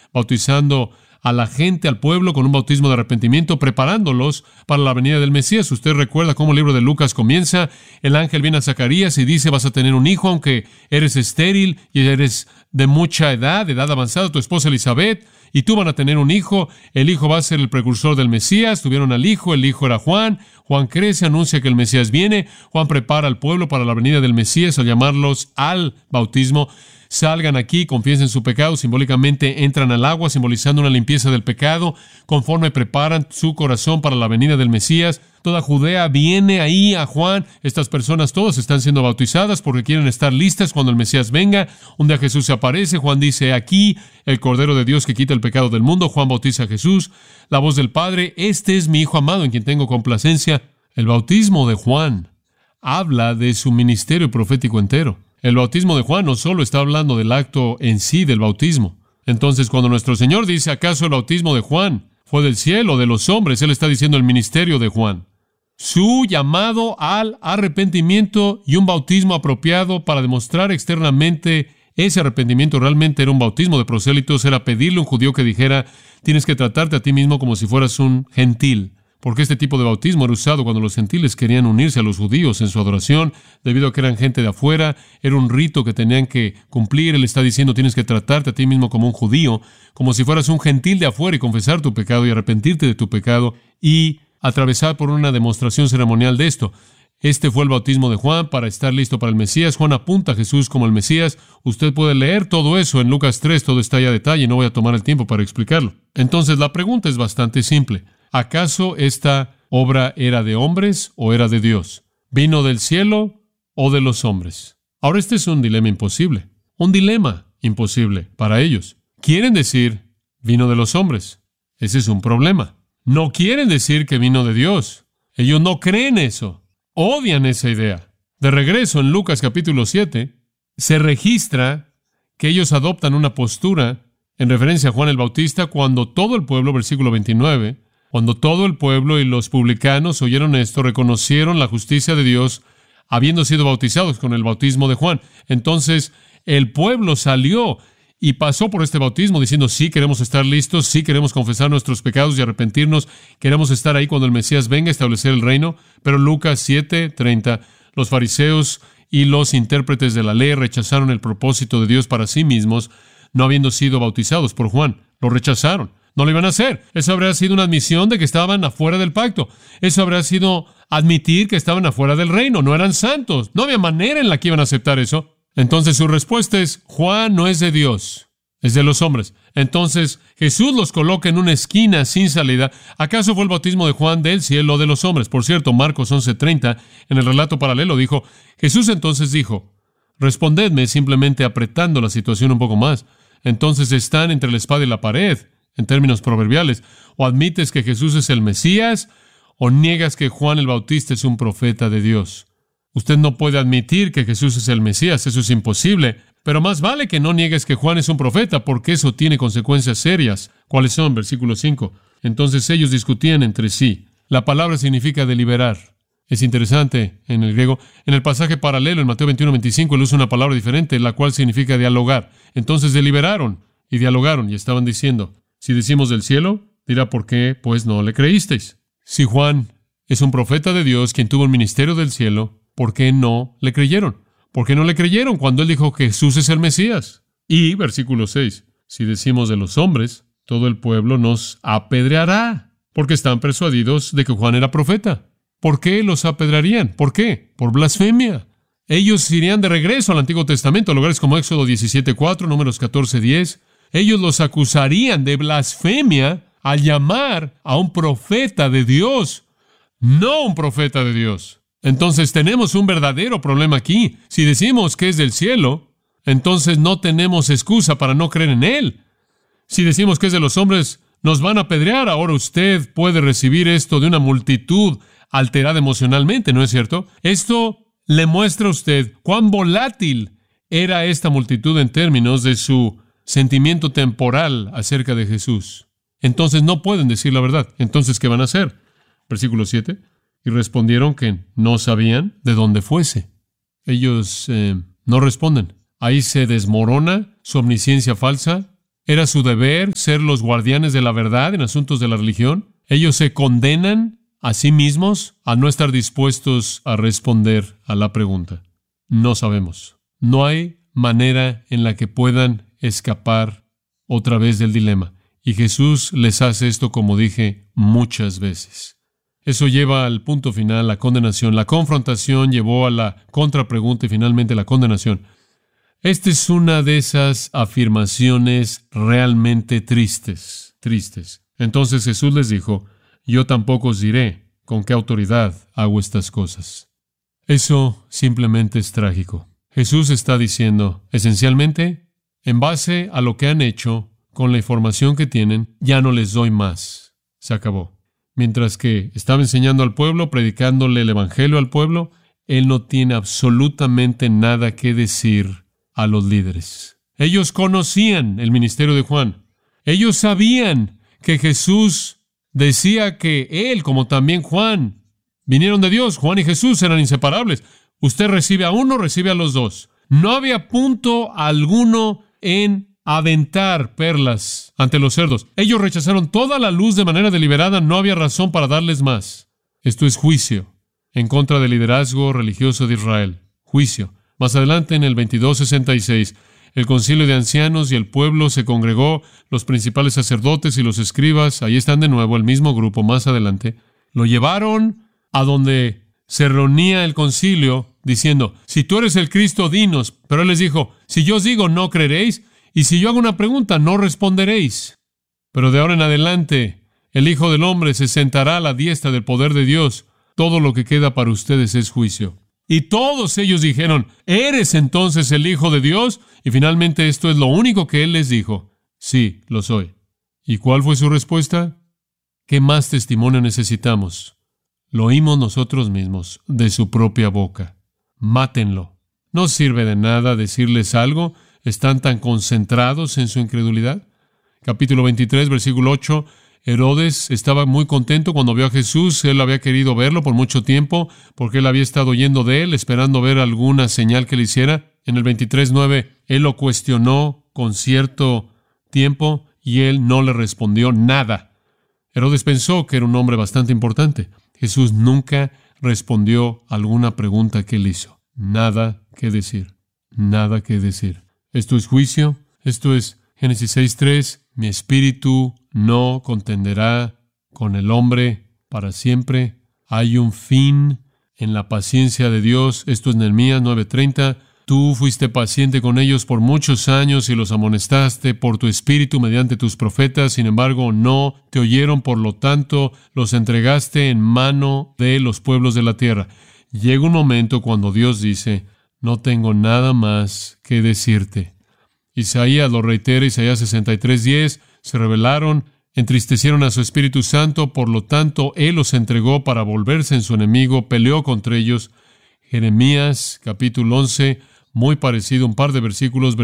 bautizando a la gente, al pueblo, con un bautismo de arrepentimiento, preparándolos para la venida del Mesías. Usted recuerda cómo el libro de Lucas comienza. El ángel viene a Zacarías y dice: vas a tener un hijo, aunque eres estéril y eres de mucha edad avanzada, tu esposa Elizabeth, y tú van a tener un hijo. El hijo va a ser el precursor del Mesías. Tuvieron al hijo, el hijo era Juan. Juan crece, anuncia que el Mesías viene. Juan prepara al pueblo para la venida del Mesías al llamarlos al bautismo. Salgan aquí, confiesen su pecado, simbólicamente entran al agua, simbolizando una limpieza del pecado, conforme preparan su corazón para la venida del Mesías. Toda Judea viene ahí a Juan. Estas personas todas están siendo bautizadas porque quieren estar listas cuando el Mesías venga. Un día Jesús se aparece, Juan dice: aquí el Cordero de Dios que quita el pecado del mundo. Juan bautiza a Jesús. La voz del Padre: este es mi Hijo amado en quien tengo complacencia. El bautismo de Juan habla de su ministerio profético entero. El bautismo de Juan no solo está hablando del acto en sí del bautismo. Entonces, cuando nuestro Señor dice: ¿acaso el bautismo de Juan fue del cielo o de los hombres?, Él está diciendo el ministerio de Juan. Su llamado al arrepentimiento y un bautismo apropiado para demostrar externamente ese arrepentimiento realmente era un bautismo de prosélitos, era pedirle a un judío que dijera: tienes que tratarte a ti mismo como si fueras un gentil. Porque este tipo de bautismo era usado cuando los gentiles querían unirse a los judíos en su adoración, debido a que eran gente de afuera, era un rito que tenían que cumplir. Él está diciendo: tienes que tratarte a ti mismo como un judío, como si fueras un gentil de afuera, y confesar tu pecado y arrepentirte de tu pecado y atravesar por una demostración ceremonial de esto. Este fue el bautismo de Juan para estar listo para el Mesías. Juan apunta a Jesús como el Mesías. Usted puede leer todo eso en Lucas 3, todo está ahí a detalle, no voy a tomar el tiempo para explicarlo. Entonces, la pregunta es bastante simple. ¿Acaso esta obra era de hombres o era de Dios? ¿Vino del cielo o de los hombres? Ahora, este es un dilema imposible. Un dilema imposible para ellos. Quieren decir: vino de los hombres. Ese es un problema. No quieren decir que vino de Dios. Ellos no creen eso. Odian esa idea. De regreso, en Lucas capítulo 7, se registra que ellos adoptan una postura en referencia a Juan el Bautista cuando todo el pueblo, versículo 29, cuando todo el pueblo y los publicanos oyeron esto, reconocieron la justicia de Dios, habiendo sido bautizados con el bautismo de Juan. Entonces, el pueblo salió y pasó por este bautismo diciendo: sí, queremos estar listos, sí, queremos confesar nuestros pecados y arrepentirnos, queremos estar ahí cuando el Mesías venga a establecer el reino. Pero Lucas 7:30, los fariseos y los intérpretes de la ley rechazaron el propósito de Dios para sí mismos, no habiendo sido bautizados por Juan. Lo rechazaron. No lo iban a hacer. Eso habría sido una admisión de que estaban afuera del pacto. Eso habría sido admitir que estaban afuera del reino. No eran santos. No había manera en la que iban a aceptar eso. Entonces su respuesta es: Juan no es de Dios, es de los hombres. Entonces Jesús los coloca en una esquina sin salida. ¿Acaso fue el bautismo de Juan del cielo o de los hombres? Por cierto, Marcos 11:30, en el relato paralelo, dijo: Jesús entonces dijo: respondedme, simplemente apretando la situación un poco más. Entonces están entre la espada y la pared, en términos proverbiales. O admites que Jesús es el Mesías, o niegas que Juan el Bautista es un profeta de Dios. Usted no puede admitir que Jesús es el Mesías, eso es imposible. Pero más vale que no niegues que Juan es un profeta, porque eso tiene consecuencias serias. ¿Cuáles son? Versículo 5. Entonces ellos discutían entre sí. La palabra significa deliberar. Es interesante en el griego. En el pasaje paralelo, en Mateo 21:25, él usa una palabra diferente, la cual significa dialogar. Entonces deliberaron y dialogaron y estaban diciendo: si decimos del cielo, dirá: ¿por qué pues no le creísteis? Si Juan es un profeta de Dios, quien tuvo el ministerio del cielo, ¿por qué no le creyeron? ¿Por qué no le creyeron cuando él dijo que Jesús es el Mesías? Y, versículo 6, si decimos de los hombres, todo el pueblo nos apedreará, porque están persuadidos de que Juan era profeta. ¿Por qué los apedrearían? ¿Por qué? Por blasfemia. Ellos irían de regreso al Antiguo Testamento, a lugares como Éxodo 17:4, Números 14:10. Ellos los acusarían de blasfemia al llamar a un profeta de Dios, no un profeta de Dios. Entonces tenemos un verdadero problema aquí. Si decimos que es del cielo, entonces no tenemos excusa para no creer en Él. Si decimos que es de los hombres, nos van a apedrear. Ahora usted puede recibir esto de una multitud alterada emocionalmente, ¿no es cierto? Esto le muestra a usted cuán volátil era esta multitud en términos de su sentimiento temporal acerca de Jesús. Entonces no pueden decir la verdad. Entonces, ¿qué van a hacer? Versículo 7. Y respondieron que no sabían de dónde fuese. Ellos no responden. Ahí se desmorona su omnisciencia falsa. ¿Era su deber ser los guardianes de la verdad en asuntos de la religión? ¿Ellos se condenan a sí mismos a no estar dispuestos a responder a la pregunta? No sabemos. No hay manera en la que puedan escapar otra vez del dilema. Y Jesús les hace esto, como dije, muchas veces. Eso lleva al punto final, la condenación. La confrontación llevó a la contrapregunta y finalmente la condenación. Esta es una de esas afirmaciones realmente tristes. Entonces Jesús les dijo, yo tampoco os diré con qué autoridad hago estas cosas. Eso simplemente es trágico. Jesús está diciendo, esencialmente, en base a lo que han hecho, con la información que tienen, ya no les doy más. Se acabó. Mientras que estaba enseñando al pueblo, predicándole el evangelio al pueblo, Él no tiene absolutamente nada que decir a los líderes. Ellos conocían el ministerio de Juan. Ellos sabían que Jesús decía que Él, como también Juan, vinieron de Dios. Juan y Jesús eran inseparables. Usted recibe a uno, recibe a los dos. No había punto alguno en aventar perlas ante los cerdos. Ellos rechazaron toda la luz de manera deliberada. No había razón para darles más. Esto es juicio en contra del liderazgo religioso de Israel. Juicio. Más adelante, en el 2266, el concilio de ancianos y el pueblo se congregó, los principales sacerdotes y los escribas, ahí están de nuevo, el mismo grupo más adelante, lo llevaron a donde se reunía el concilio, diciendo, si tú eres el Cristo, dinos. Pero Él les dijo, si yo os digo, no creeréis, y si yo hago una pregunta, no responderéis. Pero de ahora en adelante, el Hijo del Hombre se sentará a la diestra del poder de Dios. Todo lo que queda para ustedes es juicio. Y todos ellos dijeron, ¿eres entonces el Hijo de Dios? Y finalmente esto es lo único que Él les dijo. Sí, lo soy. ¿Y cuál fue su respuesta? ¿Qué más testimonio necesitamos? Lo oímos nosotros mismos, de su propia boca. Mátenlo. No sirve de nada decirles algo. ¿Están tan concentrados en su incredulidad? Capítulo 23, versículo 8. Herodes estaba muy contento cuando vio a Jesús. Él había querido verlo por mucho tiempo, porque él había estado oyendo de él, esperando ver alguna señal que le hiciera. En el 23:9, él lo cuestionó con cierto tiempo y él no le respondió nada. Herodes pensó que era un hombre bastante importante. Jesús nunca respondió a alguna pregunta que él hizo. Nada que decir. Nada que decir. Esto es juicio. Esto es Génesis 6:3. Mi espíritu no contenderá con el hombre para siempre. Hay un fin en la paciencia de Dios. Esto es Nehemías 9:30. Tú fuiste paciente con ellos por muchos años y los amonestaste por tu espíritu mediante tus profetas. Sin embargo, no te oyeron, por lo tanto, los entregaste en mano de los pueblos de la tierra. Llega un momento cuando Dios dice, no tengo nada más que decirte. Isaías lo reitera, Isaías 63:10, se rebelaron, entristecieron a su Espíritu Santo, por lo tanto, Él los entregó para volverse en su enemigo, peleó contra ellos. Jeremías, capítulo 11, muy parecido, un par de versículos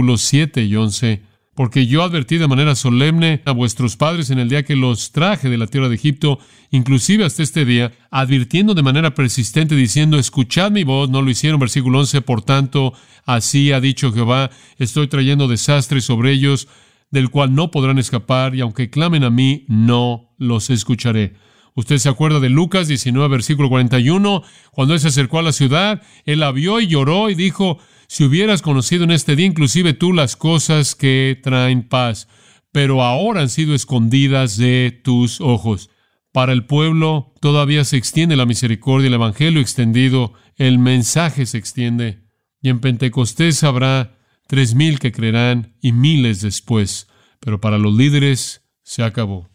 7 y 11. Porque yo advertí de manera solemne a vuestros padres en el día que los traje de la tierra de Egipto, inclusive hasta este día, advirtiendo de manera persistente, diciendo, escuchad mi voz. No lo hicieron. Versículo 11, por tanto, así ha dicho Jehová, estoy trayendo desastre sobre ellos, del cual no podrán escapar, y aunque clamen a mí, no los escucharé. Usted se acuerda de Lucas 19, versículo 41, cuando Él se acercó a la ciudad, Él la vio y lloró y dijo, si hubieras conocido en este día, inclusive tú, las cosas que traen paz, pero ahora han sido escondidas de tus ojos. Para el pueblo todavía se extiende la misericordia, el evangelio extendido, el mensaje se extiende, y en Pentecostés habrá 3,000 que creerán y miles después, pero para los líderes se acabó.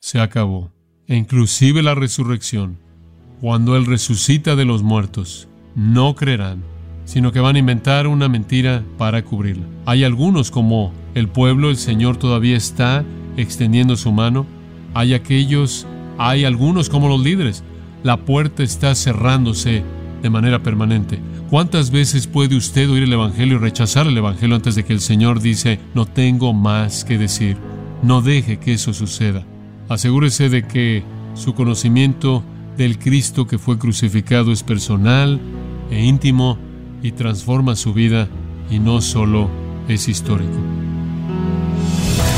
E inclusive la resurrección, cuando Él resucita de los muertos, no creerán, sino que van a inventar una mentira para cubrirla. Hay algunos, como el pueblo, el Señor todavía está extendiendo su mano. Hay algunos como los líderes. La puerta está cerrándose de manera permanente. ¿Cuántas veces puede usted oír el Evangelio y rechazar el Evangelio antes de que el Señor dice, no tengo más que decir? No deje que eso suceda. Asegúrese de que su conocimiento del Cristo que fue crucificado es personal e íntimo y transforma su vida y no solo es histórico.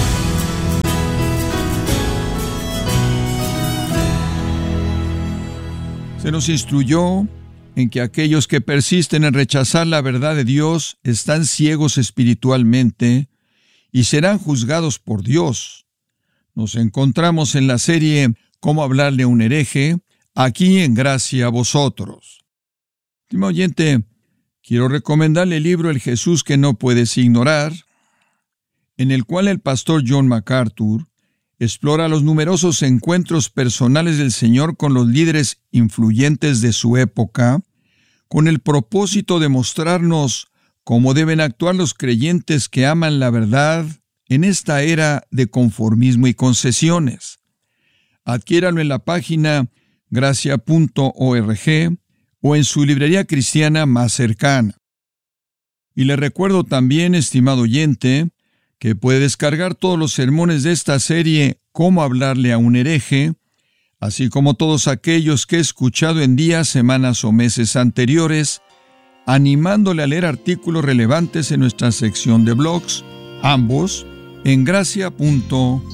Se nos instruyó en que aquellos que persisten en rechazar la verdad de Dios están ciegos espiritualmente y serán juzgados por Dios. Nos encontramos en la serie Cómo hablarle a un hereje, aquí en Gracia a Vosotros. Estimado oyente, quiero recomendarle el libro El Jesús que no puedes ignorar, en el cual el pastor John MacArthur explora los numerosos encuentros personales del Señor con los líderes influyentes de su época, con el propósito de mostrarnos cómo deben actuar los creyentes que aman la verdad en esta era de conformismo y concesiones. Adquiéralo en la página gracia.org o en su librería cristiana más cercana. Y le recuerdo también, estimado oyente, que puede descargar todos los sermones de esta serie Cómo hablarle a un hereje, así como todos aquellos que he escuchado en días, semanas o meses anteriores, animándole a leer artículos relevantes en nuestra sección de blogs, ambos en gracia.org.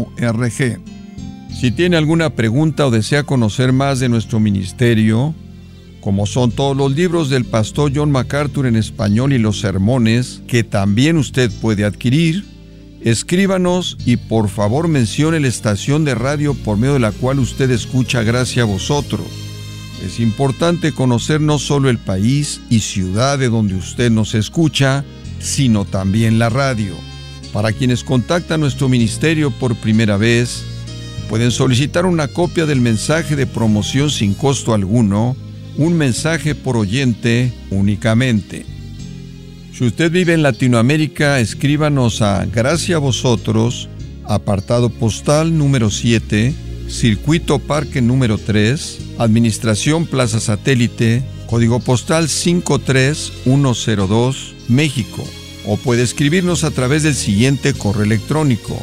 Si tiene alguna pregunta o desea conocer más de nuestro ministerio, como son todos los libros del pastor John MacArthur en español y los sermones que también usted puede adquirir, escríbanos y por favor mencione la estación de radio por medio de la cual usted escucha Gracia a Vosotros. Es importante conocer no solo el país y ciudad de donde usted nos escucha, sino también la radio. Para quienes contactan nuestro ministerio por primera vez, pueden solicitar una copia del mensaje de promoción sin costo alguno, un mensaje por oyente únicamente. Si usted vive en Latinoamérica, escríbanos a Gracia a Vosotros, apartado postal número 7, Circuito Parque número 3, Administración Plaza Satélite, código postal 53102, México. O puede escribirnos a través del siguiente correo electrónico: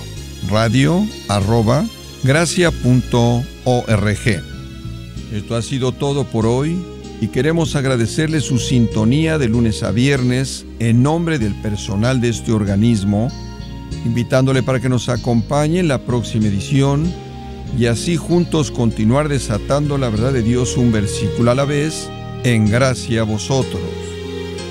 radio@gracia.org. Esto ha sido todo por hoy y queremos agradecerle su sintonía de lunes a viernes en nombre del personal de este organismo, invitándole para que nos acompañe en la próxima edición y así juntos continuar desatando la verdad de Dios un versículo a la vez en Gracia a Vosotros.